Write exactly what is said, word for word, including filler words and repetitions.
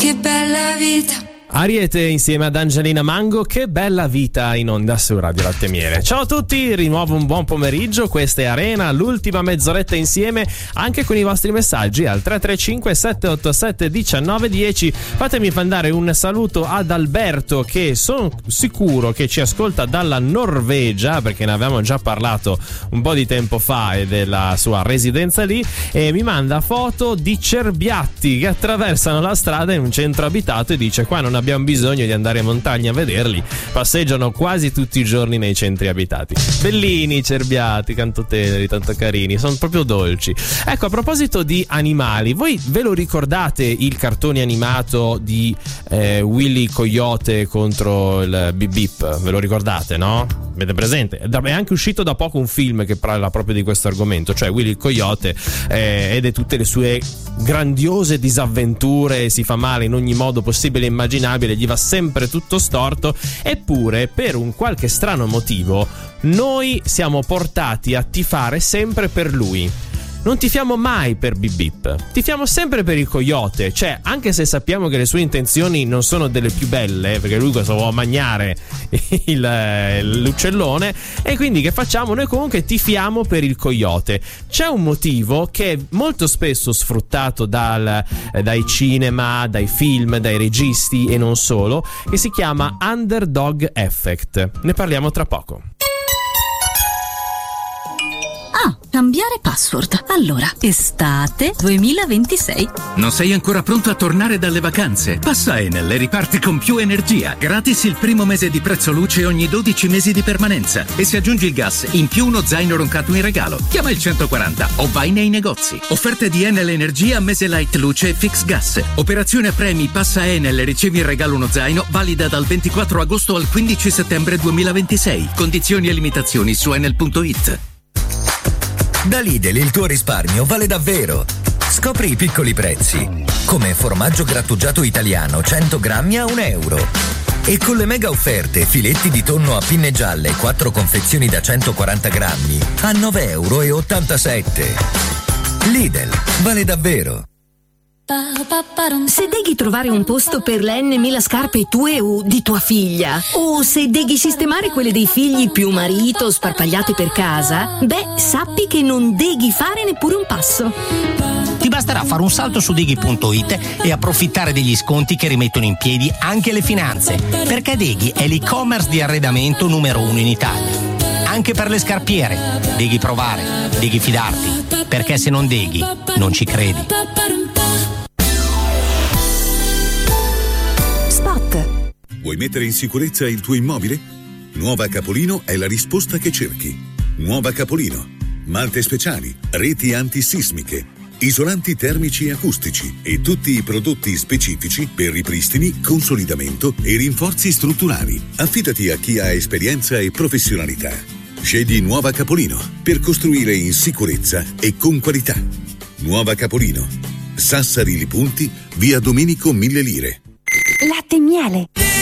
che bella vita. Ariete insieme ad Angelina Mango, che bella vita in onda su Radio Latte e Miele. Ciao a tutti, rinnovo un buon pomeriggio, questa è Arena, l'ultima mezz'oretta insieme anche con i vostri messaggi al tre tre cinque sette otto sette uno nove uno zero. Fatemi mandare un saluto ad Alberto, che sono sicuro che ci ascolta dalla Norvegia, perché ne avevamo già parlato un po' di tempo fa e della sua residenza lì, e mi manda foto di cerbiatti che attraversano la strada in un centro abitato e dice: qua non abbiamo bisogno di andare in montagna a vederli, passeggiano quasi tutti i giorni nei centri abitati. Bellini i cerbiati, tanto teneri, tanto carini, sono proprio dolci. Ecco, a proposito di animali, voi ve lo ricordate il cartone animato di eh, Willy Coyote contro il Bip Bip? Ve lo ricordate, no? Avete presente? È anche uscito da poco un film che parla proprio di questo argomento, cioè Willy il Coyote eh, ed è tutte le sue grandiose disavventure, si fa male in ogni modo possibile e immaginabile, gli va sempre tutto storto, eppure per un qualche strano motivo noi siamo portati a tifare sempre per lui. Non tifiamo mai per Bip Bip, tifiamo sempre per il Coyote, cioè anche se sappiamo che le sue intenzioni non sono delle più belle, perché lui cosa vuole mangiare il, l'uccellone, e quindi che facciamo? Noi comunque tifiamo per il Coyote. C'è un motivo che è molto spesso sfruttato dal, dai cinema, dai film, dai registi e non solo, che si chiama Underdog Effect. Ne parliamo tra poco. Ah, cambiare password. Allora, estate duemilaventisei. Non sei ancora pronto a tornare dalle vacanze? Passa Enel e riparti con più energia. Gratis il primo mese di prezzo luce ogni dodici mesi di permanenza. E se aggiungi il gas, in più uno zaino roncato in regalo. Chiama il centoquaranta o vai nei negozi. Offerte di Enel Energia, mese light luce e fix gas. Operazione premi Passa Enel e ricevi in regalo uno zaino, valida dal ventiquattro agosto al quindici settembre duemilaventisei. Condizioni e limitazioni su enel punto it. Da Lidl il tuo risparmio vale davvero. Scopri i piccoli prezzi, come formaggio grattugiato italiano cento grammi a un euro. E con le mega offerte filetti di tonno a pinne gialle quattro confezioni da centoquaranta grammi a nove euro e ottantasette. Lidl, vale davvero. Se deghi trovare un posto per le n mila scarpe tue o di tua figlia, o se deghi sistemare quelle dei figli più marito sparpagliate per casa, beh, sappi che non deghi fare neppure un passo. Ti basterà fare un salto su Deghi punto it e approfittare degli sconti che rimettono in piedi anche le finanze, perché Deghi è l'e-commerce di arredamento numero uno in Italia. Anche per le scarpiere, Deghi provare, Deghi fidarti, perché se non Deghi non ci credi. Vuoi mettere in sicurezza il tuo immobile? Nuova Capolino è la risposta che cerchi. Nuova Capolino. Malte speciali, reti antisismiche, isolanti termici e acustici e tutti i prodotti specifici per ripristini, consolidamento e rinforzi strutturali. Affidati a chi ha esperienza e professionalità. Scegli Nuova Capolino per costruire in sicurezza e con qualità. Nuova Capolino. Sassari Li Punti, via Domenico Mille Lire. Latte e Miele.